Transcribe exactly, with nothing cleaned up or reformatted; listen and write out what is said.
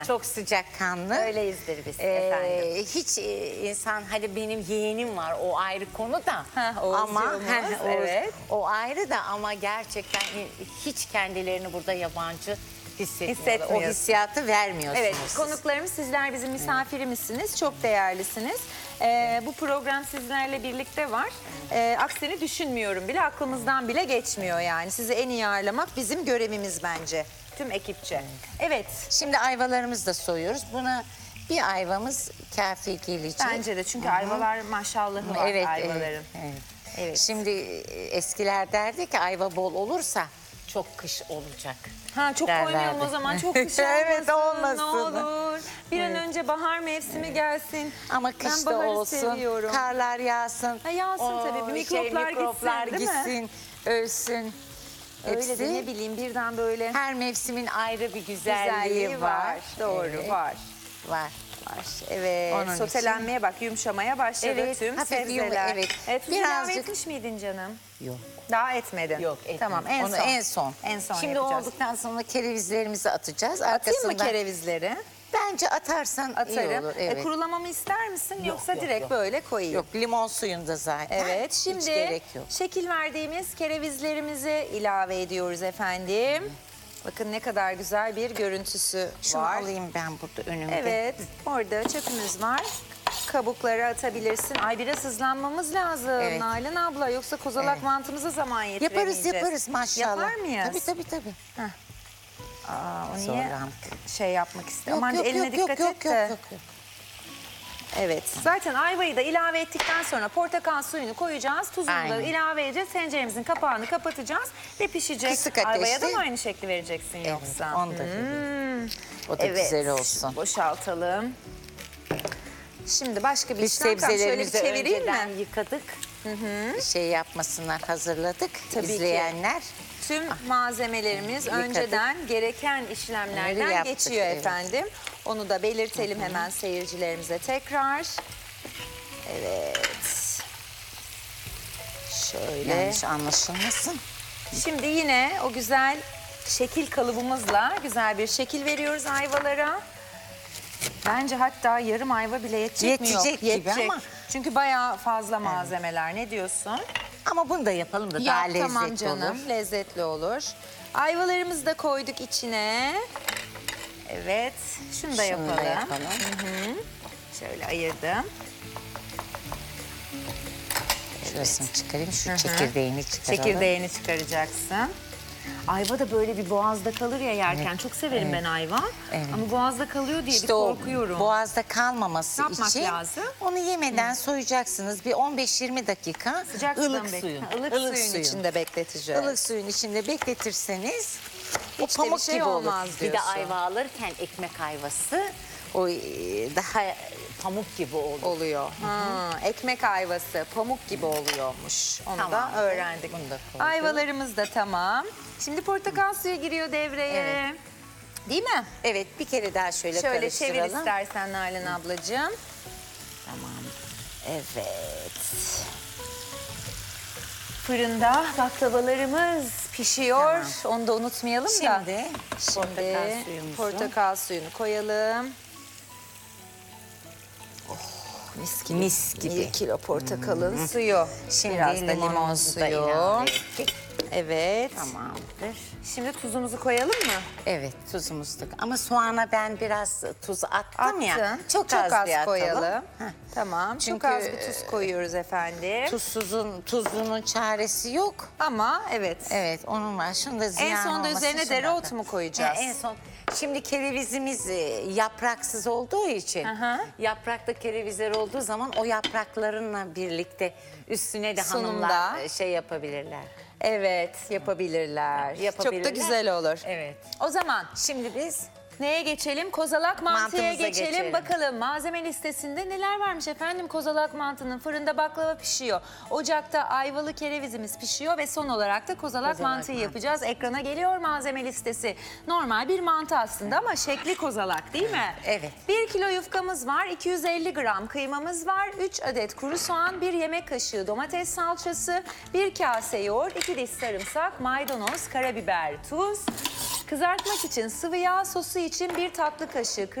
Çok sıcakkanlı. Öyleyizdir biz Ee, efendim. hiç e, insan hani benim yeğenim var o ayrı konu da. Heh, ama Oğuzcuğumuz, heh, Oğuz, evet. o ayrı da ama gerçekten hiç kendilerini burada yabancı hissetmiyorlar. O Hissetmiyorsun. hissiyatı vermiyorsunuz. Evet, siz. konuklarımız sizler bizim misafirimizsiniz. Çok değerlisiniz. Ee, bu program sizlerle birlikte var. Ee, aksini düşünmüyorum bile, aklımızdan bile geçmiyor yani. Sizi en iyi ağırlamak bizim görevimiz bence. Tüm ekipçe. Evet. Şimdi ayvalarımızı da soyuyoruz. Buna bir ayvamız kafi gelecek. Bence de çünkü Hı hı. ayvalar maşallahı var Evet, ayvaların. evet, evet. Evet. Şimdi e, eskiler derdi ki ayva bol olursa çok kış olacak. Ha çok derlerdi. koymayalım o zaman, çok kış olmasın. Evet, olmasın. Ne olur. Bir an Evet. önce bahar mevsimi gelsin. Ama Ben kış da baharı olsun, seviyorum. karlar yağsın. Ha, yağsın tabii, mikroplar mikroplar gitsin, değil mi? gitsin, ölsün. Öyle de Hepsi, ne bileyim birden böyle her mevsimin ayrı bir güzelliği, güzelliği var. var. Doğru Evet, var. var. Var. Evet. Onun Sotelenmeye bak, yumuşamaya başladı Evet, tüm hafif yum- sebzeler. evet. Evet, tuz Birazcık- ilave etmiş miydin canım? Yok. Daha etmedin. Yok, etmedim. Tamam, en Onu son. en son. En son Şimdi yapacağız. olduktan sonra kerevizlerimizi atacağız. Atayım mı Arkasından- kerevizleri? Bence atarsan Atarım. iyi olur. Evet. E, kurulamamı ister misin yoksa yok, direkt yok. böyle koyayım? Yok, limon suyunda zaten. Evet, Hiç şimdi gerek yok. şekil verdiğimiz kerevizlerimizi ilave ediyoruz efendim. Bakın ne kadar güzel bir görüntüsü Şunu var. alayım ben burada önümde. Evet, orada çöpümüz var. Kabukları atabilirsin. Ay biraz hızlanmamız lazım Evet. Nalan abla. Yoksa kozalak Evet. mantımıza zaman yetiremeyeceğiz. Yaparız yaparız maşallah. Yapar mıyız? Tabii tabii tabii. Aa, o niye Zorlandık. şey yapmak istiyorum? Yok Aman yok eline yok dikkat yok et yok de. yok yok. yok. Evet. Zaten ayvayı da ilave ettikten sonra portakal suyunu koyacağız. Tuzunu da Aynen. ilave edeceğiz. Tenceremizin kapağını kapatacağız ve pişecek. Kısık Ayvaya da ateşte. mı aynı şekli vereceksin Evet, yoksa? onu da Hmm. O da Evet. güzel olsun. Boşaltalım. Şimdi başka bir Biz işlem kaldı. Şöyle bir sebzelerimizi çevireyim önceden mi? yıkadık. Şey yapmasınlar, hazırladık. Tabii ki. İzleyenler. Tüm malzemelerimiz Yıkadık. önceden gereken işlemlerden Bunları yaptık, geçiyor evet. efendim. Onu da belirtelim hemen seyircilerimize tekrar. Evet. Şöyle. Yanlış anlaşılmasın. Şimdi yine o güzel şekil kalıbımızla güzel bir şekil veriyoruz ayvalara. Bence hatta yarım ayva bile yetecek, mi yok? Yetecek gibi ama- Çünkü bayağı fazla malzemeler. Ne diyorsun? Ama bunu da yapalım da daha Yap, lezzetli tamam canım, olur. lezzetli olur. Ayvalarımızı da koyduk içine. Evet, şunu da Şunu yapalım. da yapalım. Şöyle ayırdım. Şurasını çıkarayım, şu çekirdeğini çıkaralım. Çekirdeğini çıkaracaksın. Ayva da böyle bir boğazda kalır ya yerken. Çok severim ben ayva. Evet. Ama boğazda kalıyor diye bir İşte o korkuyorum. boğazda kalmaması Ne yapmak için lazım? onu yemeden soyacaksınız. Bir on beş yirmi dakika Sıcak ılık sudan suyun. bekle- ılık suyun içinde bekleteceğiz. Ilık suyun içinde bekletirseniz o Hiç de bir pamuk şey gibi olur. olmaz Bir de diyorsun. ayva alırken ekmek ayvası o e, daha pamuk gibi olur. Oluyor. Ha, ekmek ayvası pamuk gibi oluyormuş. Onu Tamam. da öğrendik. Bunu da koyduk. Ayvalarımız da tamam. Şimdi portakal suyu giriyor devreye. Evet. Değil mi? Evet, bir kere daha şöyle, Şöyle karıştıralım. çevir istersen Nalan ablacığım. Tamam. Evet. Fırında baklavalarımız pişiyor. Onu da unutmayalım da. Şimdi, Şimdi portakal suyumuzu. portakal suyunu koyalım. Oh, mis gibi. Mis gibi. Bir kilo portakalın suyu. Şimdi Biraz da limon limonumuzu da suyu. ilave ettik. Evet. Tamamdır. Şimdi tuzumuzu koyalım mı? Evet, tuzumuzu da. Ama soğana ben biraz tuz attım ya. Attın. Çok, Çok az, az bir atalım. koyalım. Heh. Tamam. Çünkü, çok az bir tuz koyuyoruz efendim. Tuzsuzun, tuzlunun çaresi yok. Ama evet. Evet, onun var. Şunu da ziyan En sonunda olmasın, üzerine şunu da dereotu atalım. mu koyacağız? He, en son. Şimdi kerevizimiz e, yapraksız olduğu için, Aha. yapraklı kerevizler olduğu zaman o yapraklarınla birlikte üstüne de Sunumda. hanımlar e, şey yapabilirler. Evet, yapabilirler. Yapabilirler. Çok da güzel olur. Evet. O zaman Şimdi biz neye geçelim? Kozalak mantıya Mantımıza geçelim. geçelim. Bakalım malzeme listesinde neler varmış efendim? Kozalak mantının fırında baklava pişiyor. Ocakta ayvalı kerevizimiz pişiyor ve son olarak da kozalak, Kozalak mantıyı mantı. yapacağız. Ekrana geliyor malzeme listesi. Normal bir mantı aslında ama şekli kozalak değil mi? Evet. bir kilo yufkamız var, iki yüz elli gram kıymamız var, üç adet kuru soğan, bir yemek kaşığı domates salçası, bir kase yoğurt, iki diş sarımsak, maydanoz, karabiber, tuz, Kızartmak için sıvı yağ, sosu için bir tatlı kaşığı